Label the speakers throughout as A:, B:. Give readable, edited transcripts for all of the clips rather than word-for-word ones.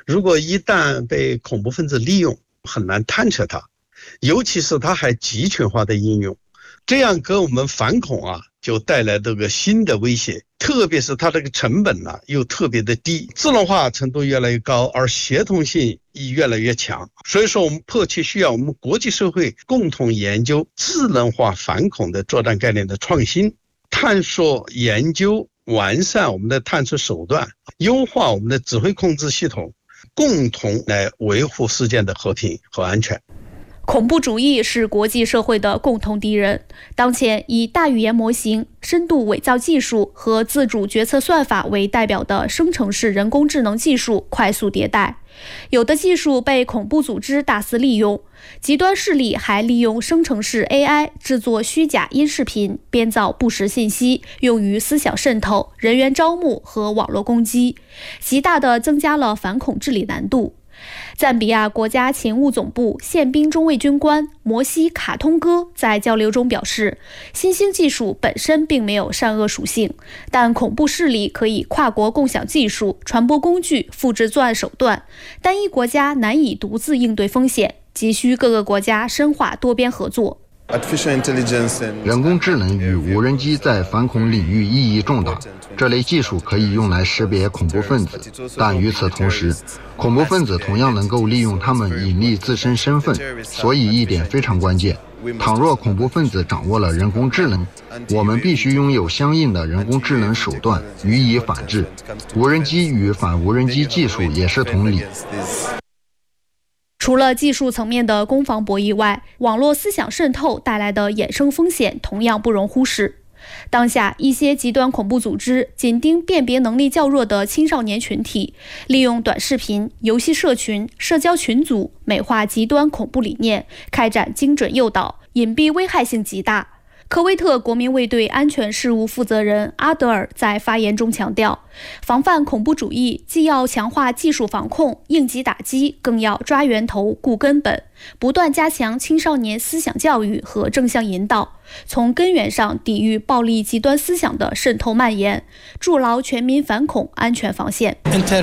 A: 如果一旦被恐怖分子利用，很难探测它，尤其是它还集权化的应用，这样给我们反恐就带来这个新的威胁，特别是它这个成本又特别的低，智能化程度越来越高，而协同性也越来越强。所以说我们迫切需要我们国际社会共同研究智能化反恐的作战概念的创新，探索研究完善我们的探测手段，优化我们的指挥控制系统，共同来维护世界的和平和安全。
B: 恐怖主义是国际社会的共同敌人。当前以大语言模型、深度伪造技术和自主决策算法为代表的生成式人工智能技术快速迭代，有的技术被恐怖组织大肆利用，极端势力还利用生成式 AI 制作虚假音视频，编造不实信息，用于思想渗透、人员招募和网络攻击，极大地增加了反恐治理难度。赞比亚国家勤务总部宪兵中尉军官摩西卡通哥在交流中表示，新兴技术本身并没有善恶属性，但恐怖势力可以跨国共享技术、传播工具、复制作案手段，单一国家难以独自应对风险，急需各个国家深化多边合作。
C: 人工智能与无人机在反恐领域意义重大，这类技术可以用来识别恐怖分子，但与此同时，恐怖分子同样能够利用他们隐匿自身身份，所以一点非常关键。倘若恐怖分子掌握了人工智能，我们必须拥有相应的人工智能手段予以反制。无人机与反无人机技术也是同理。
B: 除了技术层面的攻防博弈外，网络思想渗透带来的衍生风险同样不容忽视。当下，一些极端恐怖组织紧盯辨别能力较弱的青少年群体，利用短视频、游戏社群、社交群组美化极端恐怖理念，开展精准诱导，隐蔽危害性极大。科威特国民卫队安全事务负责人阿德尔在发言中强调，防范恐怖主义既要强化技术防控、应急打击，更要抓源头、顾根本，不断加强青少年思想教育和正向引导，从根源上抵御暴力极端思想的渗透蔓延，筑牢全民反恐安全防线。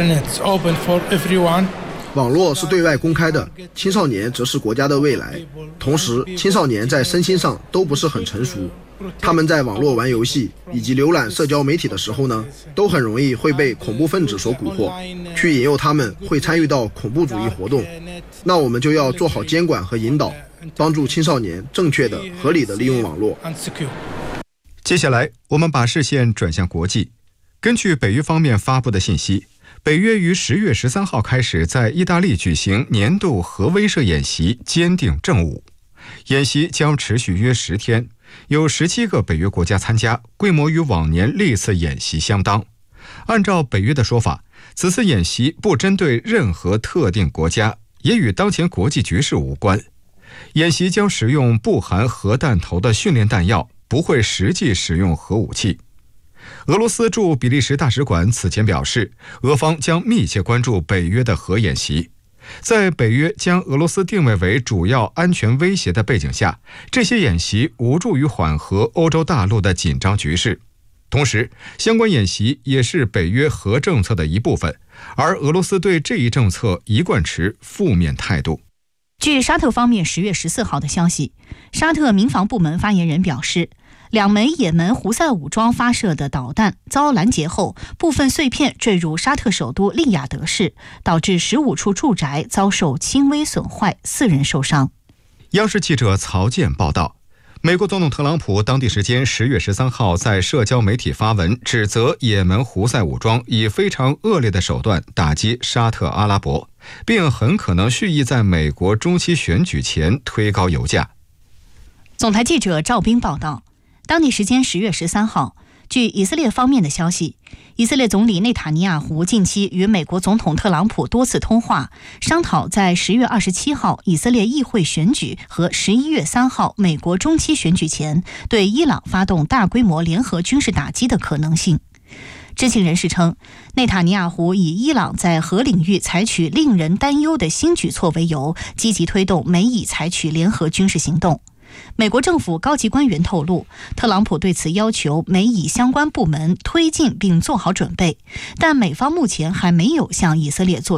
D: 网络是对外公开的，青少年则是国家的未来。同时，青少年在身心上都不是很成熟，他们在网络玩游戏以及浏览社交媒体的时候呢，都很容易会被恐怖分子所蛊惑，去引诱他们会参与到恐怖主义活动。那我们就要做好监管和引导，帮助青少年正确的、合理的利用网络。
E: 接下来，我们把视线转向国际。根据北约方面发布的信息，北约于10月13号开始在意大利举行年度核威慑演习坚定正午，演习将持续约10天，有17个北约国家参加，规模与往年历次演习相当。按照北约的说法，此次演习不针对任何特定国家，也与当前国际局势无关。演习将使用不含核弹头的训练弹药，不会实际使用核武器。俄罗斯驻比利时大使馆此前表示，俄方将密切关注北约的核演习。在北约将俄罗斯定位为主要安全威胁的背景下，这些演习无助于缓和欧洲大陆的紧张局势。同时，相关演习也是北约核政策的一部分，而俄罗斯对这一政策一贯持负面态度。
F: 据沙特方面10月14号的消息，沙特民防部门发言人表示，2枚也门胡塞武装发射的导弹遭拦截后，部分碎片坠入沙特首都利雅得市，导致15处住宅遭受轻微损坏，4人受伤。
E: 央视记者曹健报道，美国总统特朗普当地时间10月13号在社交媒体发文，指责也门胡塞武装以非常恶劣的手段打击沙特阿拉伯，并很可能蓄意在美国中期选举前推高油价。
F: 总台记者赵斌报道，当地时间10月13号，据以色列方面的消息，以色列总理内塔尼亚胡近期与美国总统特朗普多次通话，商讨在10月27号以色列议会选举和11月3号美国中期选举前对伊朗发动大规模联合军事打击的可能性。知情人士称，内塔尼亚胡以伊朗在核领域采取令人担忧的新举措为由，积极推动美以采取联合军事行动。美国政府高级官员透露，特朗普对此要求美以相关部门推进并做好准备，但美方目前还没有向以色列做